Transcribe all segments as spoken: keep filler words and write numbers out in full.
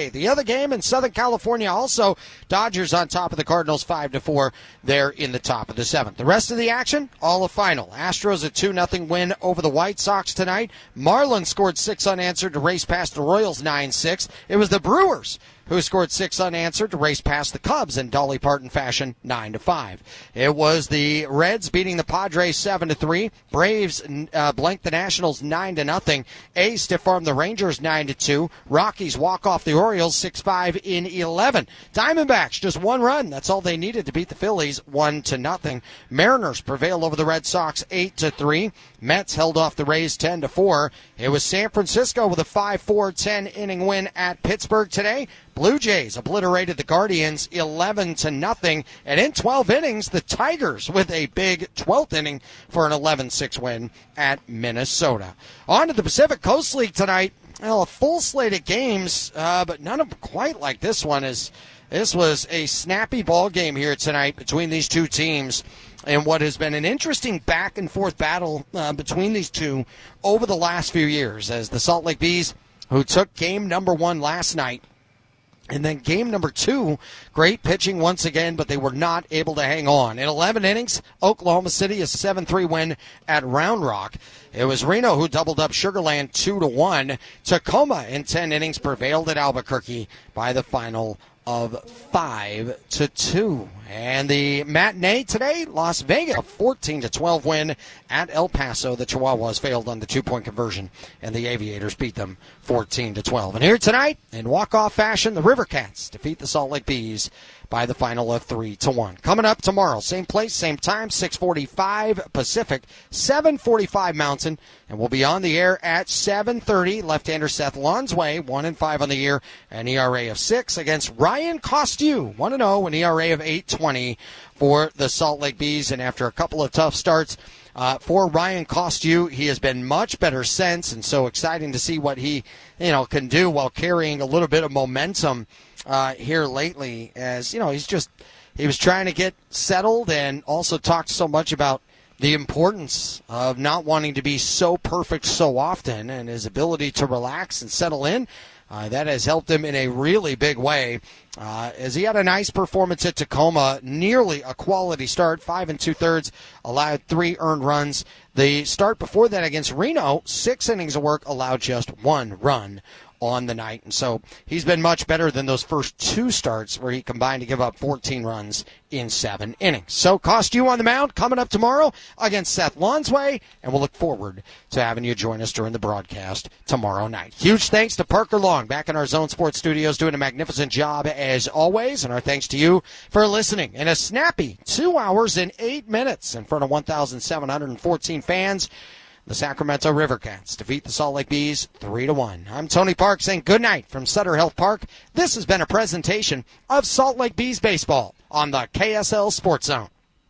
Tuesday, the other game in Southern California also. Dodgers on top of the Cardinals five to four. They're in the top of the seventh. The rest of the action, all a final. Astros a two nothing win over the White Sox tonight. Marlins scored six unanswered to race past the Royals nine six. It was the Brewers who scored six unanswered to race past the Cubs in Dolly Parton fashion, nine to five. It was the Reds beating the Padres seven to three. Braves uh, blanked the Nationals nine to nothing. A's stiff-armed the Rangers nine to two. Rockies walk off the Orioles six five in eleven. Diamondbacks just one run. That's all they needed to beat the Phillies one to nothing. Mariners prevail over the Red Sox eight to three. Mets held off the Rays ten to four. It was San Francisco with a five four ten inning win at Pittsburgh today. Blue Jays obliterated the Guardians eleven to nothing, and in twelve innings, the Tigers with a big twelfth inning for an eleven six win at Minnesota. On to the Pacific Coast League tonight. Well, a full slate of games, uh, but none of them quite like this one. Is this was a snappy ball game here tonight between these two teams, and what has been an interesting back and forth battle uh, between these two over the last few years, as the Salt Lake Bees, who took game number one last night. And then game number two, great pitching once again, but they were not able to hang on. In eleven innings, Oklahoma City a seven three win at Round Rock. It was Reno who doubled up Sugar Land two to one. Tacoma in ten innings prevailed at Albuquerque by the final of five to two. And the matinee today, Las Vegas, a fourteen to twelve win at El Paso. The Chihuahuas failed on the two-point conversion, and the Aviators beat them fourteen to twelve. And here tonight, in walk-off fashion, the River Cats defeat the Salt Lake Bees by the final of three to one. Coming up tomorrow, same place, same time, six forty-five Pacific, seven forty-five Mountain, and we'll be on the air at seven thirty. Left-hander Seth Lonsway, one and five on the year, an E R A of six against Ryan Costew, one and oh, an E R A of eight twenty for the Salt Lake Bees. And after a couple of tough starts uh, for Ryan Costew, he has been much better since, and so exciting to see what he, you know, can do while carrying a little bit of momentum Uh, here lately, as you know, he's just he was trying to get settled, and also talked so much about the importance of not wanting to be so perfect so often, and his ability to relax and settle in. Uh, that has helped him in a really big way, uh, as he had a nice performance at Tacoma, nearly a quality start, five and two thirds, allowed three earned runs. The start before that against Reno, six innings of work, allowed just one run on the night. And so he's been much better than those first two starts where he combined to give up fourteen runs in seven innings. So Costew on the mound coming up tomorrow against Seth Lonsway, and we'll look forward to having you join us during the broadcast tomorrow night. Huge thanks to Parker Long back in our Zone Sports studios doing a magnificent job as always, and our thanks to you for listening. In a snappy two hours and eight minutes in front of one thousand seven hundred fourteen fans, the Sacramento River Cats defeat the Salt Lake Bees three to one. I'm Tony Park saying good night from Sutter Health Park. This has been a presentation of Salt Lake Bees baseball on the K S L Sports Zone.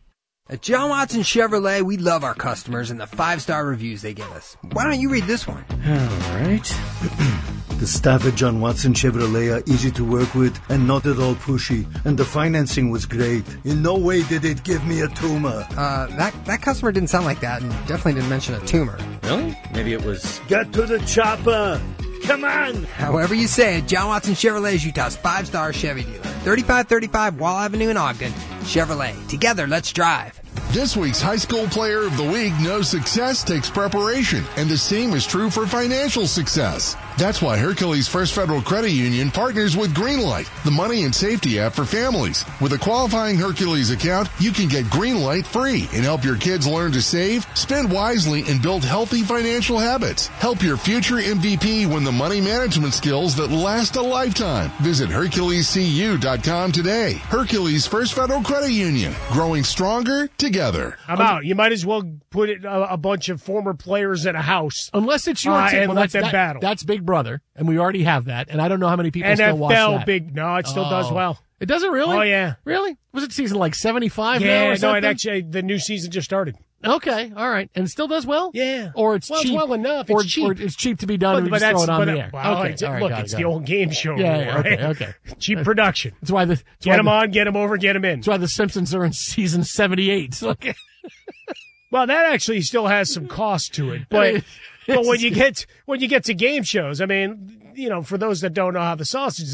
At John Watson Chevrolet, we love our customers and the five-star reviews they give us. Why don't you read this one? All right. The staff at John Watson Chevrolet are easy to work with and not at all pushy, and the financing was great. In no way did it give me a tumor. Uh, that, that customer didn't sound like that, and definitely didn't mention a tumor. Really? Maybe it was... Get to the chopper! Come on! However you say it, John Watson Chevrolet is Utah's five-star Chevy dealer. thirty-five thirty-five Wall Avenue in Ogden. Chevrolet. Together, let's drive. This week's High School Player of the Week knows success takes preparation, and the same is true for financial success. That's why Hercules First Federal Credit Union partners with Greenlight, the money and safety app for families. With a qualifying Hercules account, you can get Greenlight free and help your kids learn to save, spend wisely, and build healthy financial habits. Help your future M V P win the money management skills that last a lifetime. Visit Hercules C U dot com today. Hercules First Federal Credit Union, growing stronger together. How about you might as well put it, a, a bunch of former players in a house. Unless it's your uh, team. and Well, let that's, them that, battle. That's Big Brother, and we already have that, and I don't know how many people N F L still watch that. Big, no, it still oh. does well. It doesn't really? Oh, yeah. Really? Was it season like seventy-five now Yeah, or no, something? it actually, the new season just started. Okay, all right. And it still does well? Yeah. Or it's well, cheap. It's well enough. Or, it's cheap. or it's cheap to be done but, and we but just throw it on but, the air. Well, okay, it's, all right, look, got it's it, the got it. old game show. Yeah, rule, yeah, right? okay, okay. Cheap production. That's why the... That's Get why them the, on, get them over, get them in. That's why the Simpsons are in season seventy-eight. Okay. Well, that actually still has some cost to it, but... But when you get when you get to game shows, I mean, you know, for those that don't know how the sausage